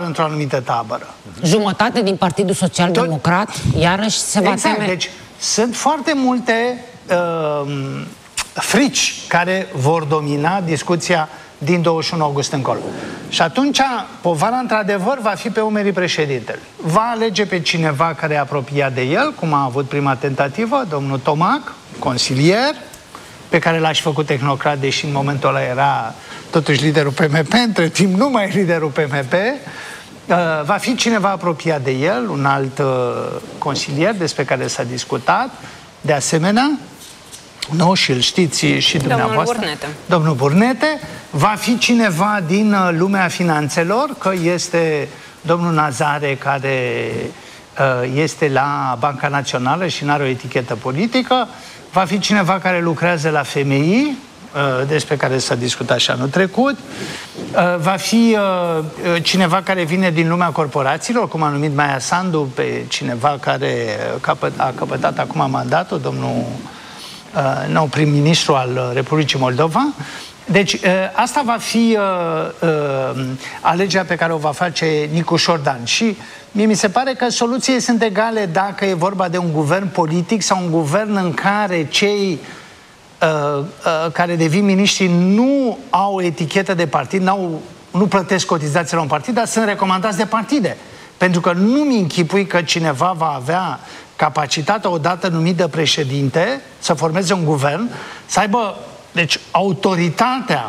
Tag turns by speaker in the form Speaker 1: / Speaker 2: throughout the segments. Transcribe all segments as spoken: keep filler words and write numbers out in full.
Speaker 1: într-o anumită tabără.
Speaker 2: Jumătate din Partidul Social Democrat iarăși se va
Speaker 1: exact,
Speaker 2: teme.
Speaker 1: Deci sunt foarte multe uh, frici care vor domina discuția din douăzeci și unu august încolo. Și atunci povara într-adevăr va fi pe umerii președintelui. Va alege pe cineva care e apropiat de el, cum a avut prima tentativă, domnul Tomac, consilier, pe care l-a și făcut tehnocrat, deși în momentul ăla era totuși liderul P M P, între timp nu mai e liderul P M P. Uh, va fi cineva apropiat de el, un alt uh, consilier despre care s-a discutat, de asemenea, nu, și îl știți și dumneavoastră.
Speaker 3: Domnul Burnete.
Speaker 1: Domnul Burnete. Va fi cineva din uh, lumea finanțelor, că este domnul Nazare, care uh, este la Banca Națională și nu are o etichetă politică. Va fi cineva care lucrează la F M I, despre care s-a discutat și anul trecut. Va fi cineva care vine din lumea corporațiilor, cum a numit Maia Sandu pe cineva care a căpătat acum mandatul, domnul nou prim-ministru al Republicii Moldova. Deci asta va fi alegerea pe care o va face Nicu Șordan. Și mie mi se pare că soluțiile sunt egale dacă e vorba de un guvern politic sau un guvern în care cei uh, uh, care devin miniștri nu au etichetă de partid, n-au, nu plătesc cotizații la un partid, dar sunt recomandați de partide. Pentru că nu-mi închipui că cineva va avea capacitatea, odată numit de președinte, să formeze un guvern, să aibă, deci, autoritatea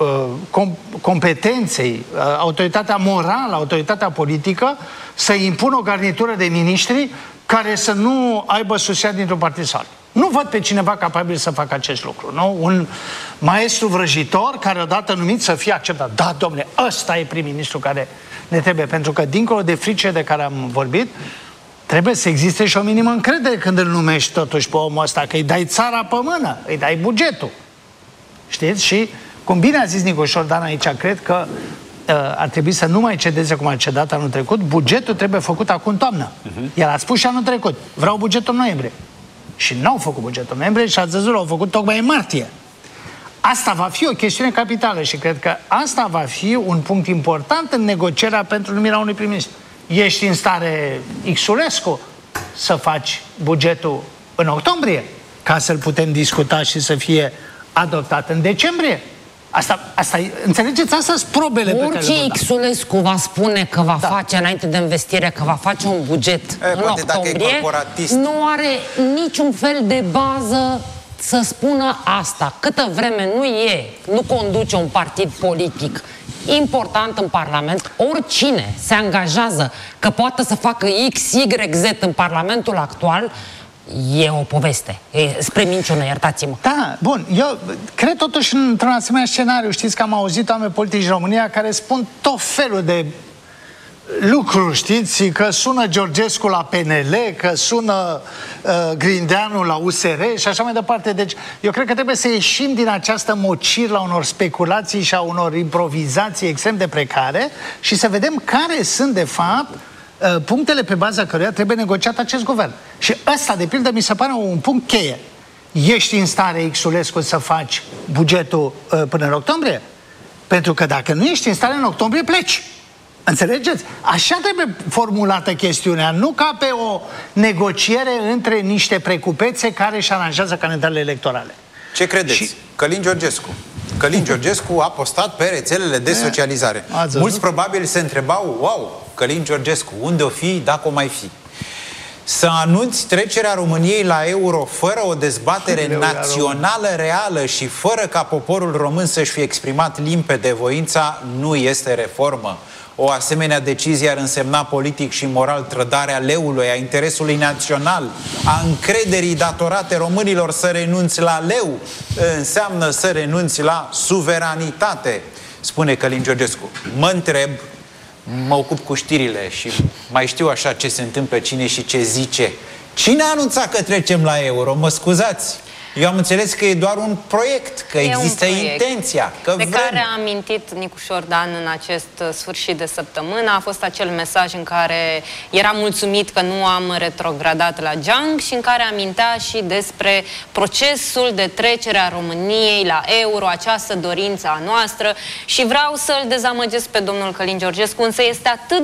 Speaker 1: com- competenței, autoritatea morală, autoritatea politică, să impună o garnitură de miniștri care să nu aibă susținere dintr-un partid sau altul. Nu văd pe cineva capabil să facă acest lucru, nu? Un maestru vrăjitor care odată numit să fie acceptat. Da, domnule, ăsta e prim-ministru care ne trebuie, pentru că dincolo de frice de care am vorbit, trebuie să existe și o minimă încredere când îl numești totuși pe omul ăsta, că îi dai țara pe mână, îi dai bugetul. Știți? Și cum bine a zis Nicu Șordan aici, cred că uh, ar trebui să nu mai cedeze cum a cedat anul trecut. Bugetul trebuie făcut acum în toamnă. Uh-huh. El a spus și anul trecut, vreau bugetul în noiembrie. Și n-au făcut bugetul în noiembrie și ați văzut, l-au făcut tocmai în martie. Asta va fi o chestiune capitală și cred că asta va fi un punct important în negocierea pentru numirea unui prim-ministru. Ești în stare, Xulescu, să faci bugetul în octombrie, ca să-l putem discuta și să fie adoptat în decembrie? Asta, asta, înțelegeți? Asta sunt probele pe care le
Speaker 2: Orice Xulescu va spune că va da. face înainte de investire, că va face un buget
Speaker 4: e,
Speaker 2: în octombrie, nu are niciun fel de bază să spună asta. Câtă vreme nu e, nu conduce un partid politic important în Parlament, oricine se angajează că poate să facă X, Y, Z în Parlamentul actual, e o poveste. E spre minciună, iertați-mă.
Speaker 1: Da, bun. Eu cred totuși într-un asemenea scenariu. Știți că am auzit oameni politici în România care spun tot felul de lucruri, știți? Că sună Georgescu la P N L, că sună uh, Grindeanu la U S R și așa mai departe. Deci eu cred că trebuie să ieșim din această mociră a unor speculații și a unor improvizații extrem de precare și să vedem care sunt, de fapt, punctele pe baza căruia trebuie negociat acest guvern. Și ăsta, de pildă, mi se pare un punct cheie. Ești în stare, Xulescu, să faci bugetul uh, până în octombrie? Pentru că dacă nu ești în stare în octombrie, pleci. Înțelegeți? Așa trebuie formulată chestiunea, nu ca pe o negociere între niște precupețe care își aranjează calendarele electorale.
Speaker 4: Ce credeți? Și... Călin Georgescu. Călin Georgescu a postat pe rețelele de socializare. Mulți probabil se întrebau, wow, Călin Georgescu, unde o fi, dacă o mai fi? Să anunți trecerea României la euro fără o dezbatere națională reală și fără ca poporul român să-și fi exprimat limpede voința, nu este reformă. O asemenea decizie ar însemna politic și moral trădarea leului, a interesului național, a încrederii datorate românilor. Să renunți la leu înseamnă să renunți la suveranitate, spune Călin Georgescu. Mă întreb, mă ocup cu știrile și mai știu așa ce se întâmplă, cine și ce zice. Cine a anunțat că trecem la euro? Mă scuzați. Eu am înțeles că e doar un proiect, că e există intenția, că
Speaker 3: de
Speaker 4: vrem.
Speaker 3: care a amintit Nicu Șordan în acest sfârșit de săptămână. A fost acel mesaj în care era mulțumit că nu am retrogradat la geanc și în care amintea și despre procesul de trecere a României la euro, această dorință a noastră. Și vreau să-l dezamăgesc pe domnul Călin Georgescu, însă este atât